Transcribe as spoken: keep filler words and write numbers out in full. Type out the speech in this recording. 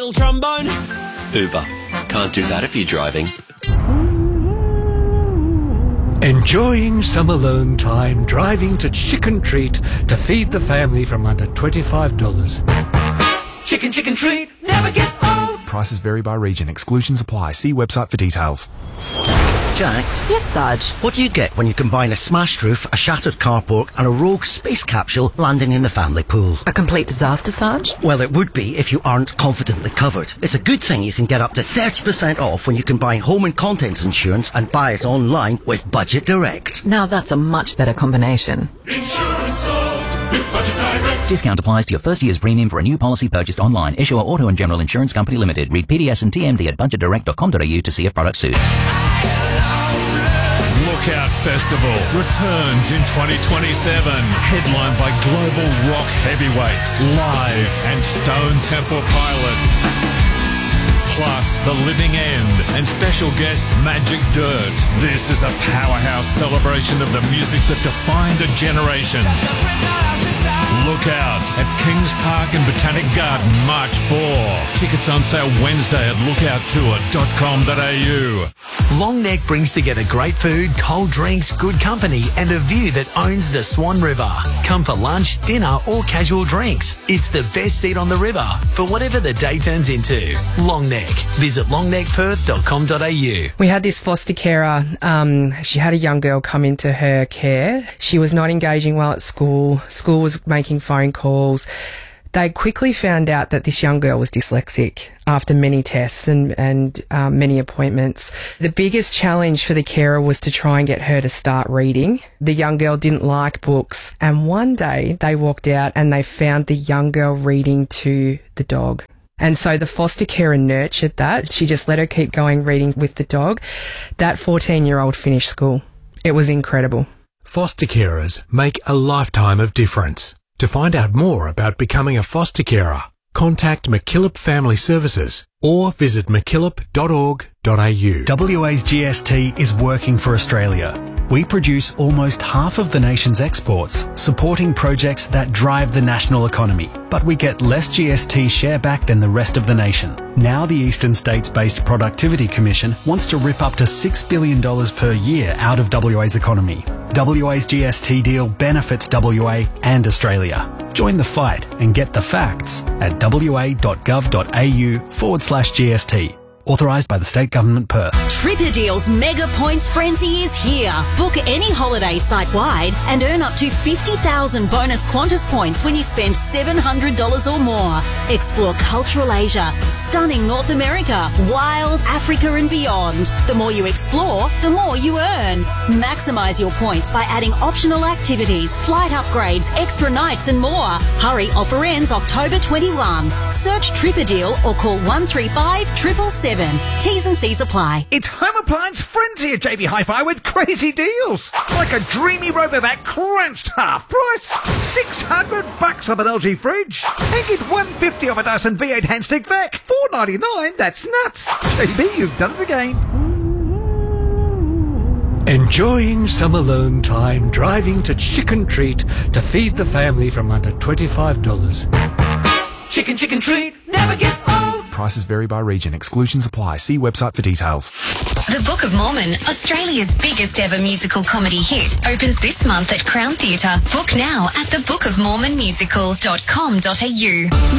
steel trombone. Uber. Can't do that if you're driving. Enjoying some alone time driving to Chicken Treat to feed the family from under twenty-five dollars. Chicken, chicken treat never gets old. Prices vary by region. Exclusions apply. See website for details. Jax? Yes, Sarge? What do you get when you combine a smashed roof, a shattered carport and a rogue space capsule landing in the family pool? A complete disaster, Sarge? Well, it would be if you aren't confidently covered. It's a good thing you can get up to thirty percent off when you combine home and contents insurance and buy it online with Budget Direct. Now that's a much better combination. Insurance solved with Budget Direct. Discount applies to your first year's premium for a new policy purchased online. Issuer Auto and General Insurance Company Limited. Read P D S and T M D at budget direct dot com dot a u to see if product suits. Lookout Festival returns in twenty twenty-seven, headlined by global rock heavyweights, Live and Stone Temple Pilots. Plus, The Living End and special guests Magic Dirt. This is a powerhouse celebration of the music that defined a generation. Look out at Kings Park and Botanic Garden March fourth. Tickets on sale Wednesday at lookout tour dot com dot a u. Long Neck brings together great food, cold drinks, good company and a view that owns the Swan River. Come for lunch, dinner or casual drinks. It's the best seat on the river for whatever the day turns into. Long Neck. Visit long neck perth dot com dot a u. We had this foster carer. Um, she had a young girl come into her care. She was not engaging well at school. School was making phone calls. They quickly found out that this young girl was dyslexic after many tests and, and um, many appointments. The biggest challenge for the carer was to try and get her to start reading. The young girl didn't like books. And one day they walked out and they found the young girl reading to the dog. And so the foster carer nurtured that. She just let her keep going reading with the dog. That fourteen-year-old finished school. It was incredible. Foster carers make a lifetime of difference. To find out more about becoming a foster carer, contact MacKillop Family Services or visit mackillop dot org dot a u. W A's G S T is working for Australia. We produce almost half of the nation's exports, supporting projects that drive the national economy. But we get less G S T share back than the rest of the nation. Now the Eastern States-based Productivity Commission wants to rip up to six billion dollars per year out of W A's economy. W A's G S T deal benefits W A and Australia. Join the fight and get the facts at w a dot gov dot a u forward slash G S T. Authorised by the State Government, Perth. Tripper Deals Mega Points Frenzy is here. Book any holiday site-wide and earn up to fifty thousand bonus Qantas points when you spend seven hundred dollars or more. Explore cultural Asia, stunning North America, wild Africa and beyond. The more you explore, the more you earn. Maximise your points by adding optional activities, flight upgrades, extra nights and more. Hurry, offer ends October twenty-first. Search Tripper Deal or call one three five, seven seven seven. T's and C's apply. It's Home Appliance Frenzy at J B Hi-Fi with crazy deals. Like a dreamy Robovac crunched half price. six hundred bucks off an L G fridge. And get one hundred fifty dollars off a Dyson V eight handstick vac. four ninety-nine, that's nuts. J B, you've done it again. Enjoying some alone time driving to Chicken Treat to feed the family from under twenty-five dollars. Chicken, chicken treat never gets old. Prices vary by region. Exclusions apply. See website for details. The Book of Mormon, Australia's biggest ever musical comedy hit, opens this month at Crown Theatre. Book now at the book of mormon musical dot com dot a u.